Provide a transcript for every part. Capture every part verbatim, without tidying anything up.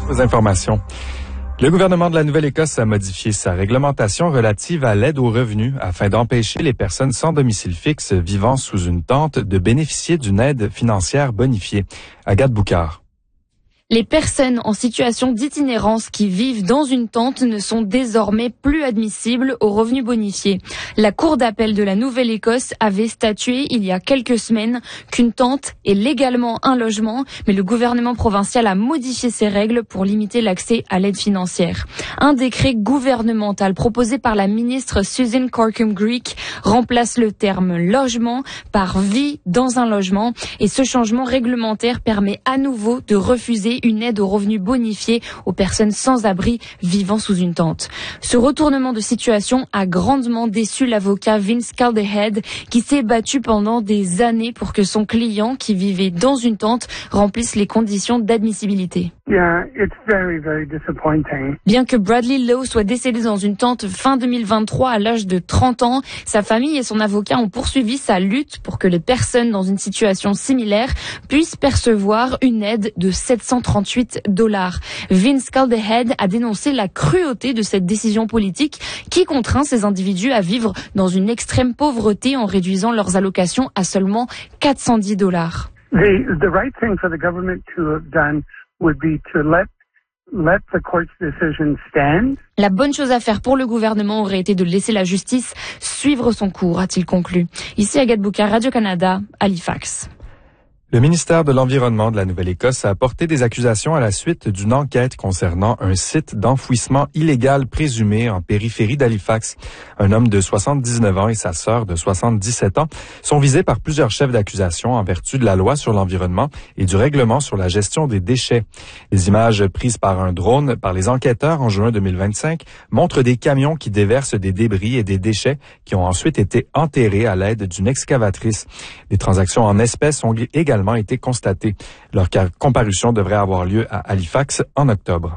Aux informations. Le gouvernement de la Nouvelle-Écosse a modifié sa réglementation relative à l'aide aux revenus afin d'empêcher les personnes sans domicile fixe vivant sous une tente de bénéficier d'une aide financière bonifiée. Agathe Boucard. Les personnes en situation d'itinérance qui vivent dans une tente ne sont désormais plus admissibles aux revenus bonifiés. La Cour d'appel de la Nouvelle-Écosse avait statué il y a quelques semaines qu'une tente est légalement un logement, mais le gouvernement provincial a modifié ses règles pour limiter l'accès à l'aide financière. Un décret gouvernemental proposé par la ministre Susan Corkum-Greek remplace le terme logement par vie dans un logement, et ce changement réglementaire permet à nouveau de refuser une aide aux revenus bonifiés aux personnes sans abri vivant sous une tente. Ce retournement de situation a grandement déçu l'avocat Vince Calderhead, qui s'est battu pendant des années pour que son client, qui vivait dans une tente, remplisse les conditions d'admissibilité. Yeah, it's very, very disappointing. Bien que Bradley Lowe soit décédé dans une tente fin deux mille vingt-trois à l'âge de trente ans, sa famille et son avocat ont poursuivi sa lutte pour que les personnes dans une situation similaire puissent percevoir une aide de sept cent trente-huit dollars. Vince Calderhead a dénoncé la cruauté de cette décision politique qui contraint ces individus à vivre dans une extrême pauvreté en réduisant leurs allocations à seulement quatre cent dix dollars. The, the right thing for the government to have done would be to let let the court's decision stand. La bonne chose à faire pour le gouvernement aurait été de laisser la justice suivre son cours, a-t-il conclu. Ici Agathe Boucard, Radio-Canada, Halifax. Le ministère de l'Environnement de la Nouvelle-Écosse a porté des accusations à la suite d'une enquête concernant un site d'enfouissement illégal présumé en périphérie d'Halifax. Un homme de soixante-dix-neuf ans et sa sœur de soixante-dix-sept ans sont visés par plusieurs chefs d'accusation en vertu de la loi sur l'environnement et du règlement sur la gestion des déchets. Les images prises par un drone par les enquêteurs en juin deux mille vingt-cinq montrent des camions qui déversent des débris et des déchets qui ont ensuite été enterrés à l'aide d'une excavatrice. Des transactions en espèces ont également été constatées. Leur comparution devrait avoir lieu à Halifax en octobre.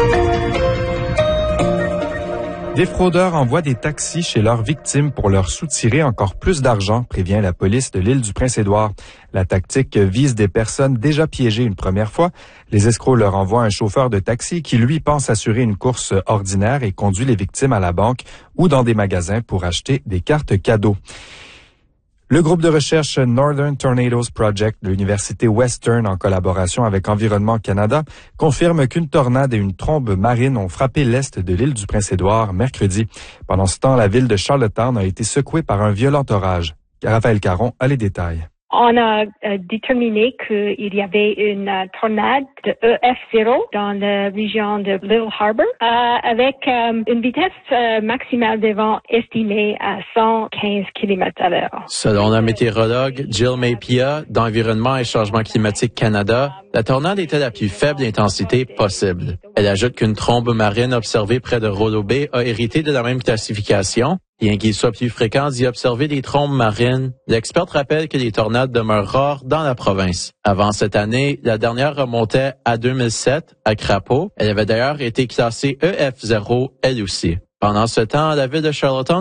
Des fraudeurs envoient des taxis chez leurs victimes pour leur soutirer encore plus d'argent, prévient la police de l'île du Prince-Édouard. La tactique vise des personnes déjà piégées une première fois. Les escrocs leur envoient un chauffeur de taxi qui, lui, pense assurer une course ordinaire et conduit les victimes à la banque ou dans des magasins pour acheter des cartes cadeaux. Le groupe de recherche Northern Tornadoes Project de l'Université Western, en collaboration avec Environnement Canada, confirme qu'une tornade et une trombe marine ont frappé l'est de l'île du Prince-Édouard mercredi. Pendant ce temps, la ville de Charlottetown a été secouée par un violent orage. Raphaël Caron a les détails. On a euh, déterminé qu'il y avait une euh, tornade de E F zéro dans la région de Little Harbour euh, avec euh, une vitesse euh, maximale de vent estimée à cent quinze kilomètres à l'heure. Selon la météorologue Jill Mapia d'Environnement et Changement climatique Canada, la tornade était la plus faible intensité possible. Elle ajoute qu'une trombe marine observée près de Rollo Bay a hérité de la même classification. Bien qu'il soit plus fréquent d'y observer des trombes marines, l'expert rappelle que les tornades demeurent rares dans la province. Avant cette année, la dernière remontait à deux mille sept, à Crapaud. Elle avait d'ailleurs été classée E F zéro, elle aussi. Pendant ce temps, la ville de Charlottetown